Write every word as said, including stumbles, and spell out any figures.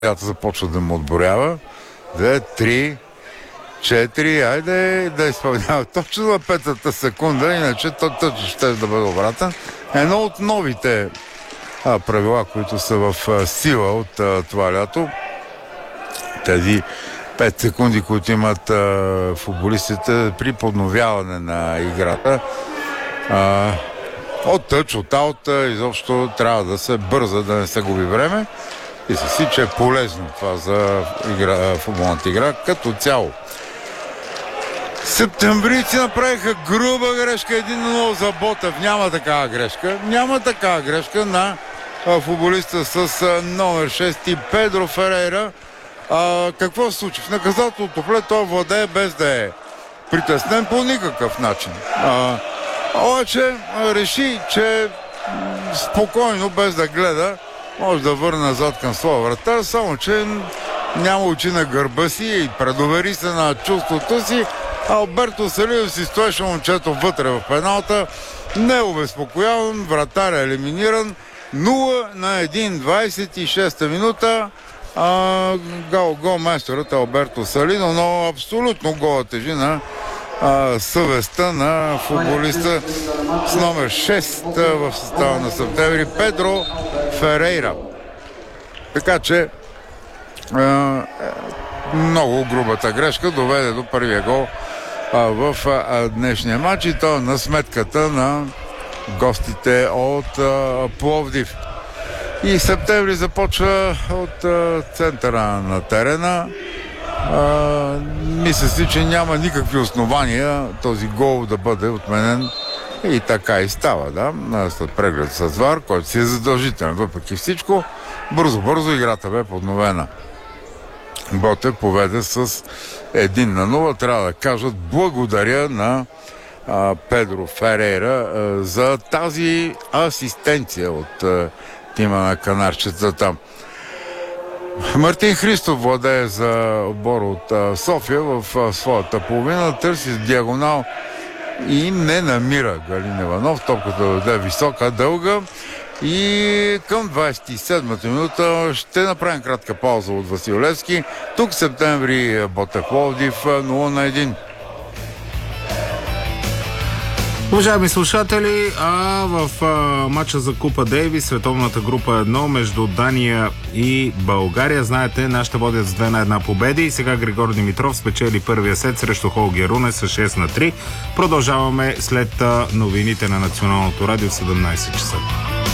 Тята започва да му отборява. Две, три, четири, айде да изпълнява точно на петата секунда, иначе то точно ще да бъде обратен. Едно от новите а, правила, които са в а, сила от а, това лято. Тези пет секунди, които имат а, футболистите при подновяване на играта. А, от тъч, от аут, изобщо трябва да се бърза, да не се губи време. И се си, че е полезно това за игра, футболната игра като цяло. Септемврийци направиха груба грешка, един на нула за Ботев. Няма такава грешка. Няма такава грешка на а, футболиста с а, номер шест и Педро Ферейра. А, какво се случи? В наказателното поле той владее без да е притеснен по никакъв начин. А, обаче реши, че спокойно, без да гледа, може да върне назад към своя вратар, само че няма очи на гърба си и предовери се на чувството си. Алберто Салидо си стоеше момчето вътре в пеналта, не е обезпокояван, вратар е елиминиран, нула на едно, двадесет и шеста минута. А, гол, голмайсторът Алберто Салидо, но абсолютно гола тежи на а, съвестта на футболиста с номер шест в състава на Септември, Педро Ферейра. Така че а, много грубата грешка доведе до първия гол а, в а, днешния матч, и то на сметката на гостите от а, Пловдив. И Септември започва от а, центъра на терена. А, мисля си, че няма никакви основания този гол да бъде отменен. И така и става, да. След преглед с ВАР, който си е задължителен, въпреки всичко. Бързо-бързо играта бе подновена. Ботев поведе с едно на нула. Трябва да кажат благодаря на а, Педро Ферейра а, за тази асистенция от а, тима на канарчетата. Мартин Христов владее за отбор от а, София в а, своята половина, търси с диагонал и не намира Галин Иванов. Топката даде висока, дълга, и към двадесет и седмата минута ще направим кратка пауза от Васил Левски. Тук Септември, Ботев Пловдив нула на едно. Уважаеми слушатели, а в а, матча за Купа Дейвис, световната група едно между Дания и България, знаете, нашите водят с две на една победи, и сега Григор Димитров спечели първия сет срещу Холгер Руне с шест на три. Продължаваме след а, новините на Националното радио в седемнадесет часа.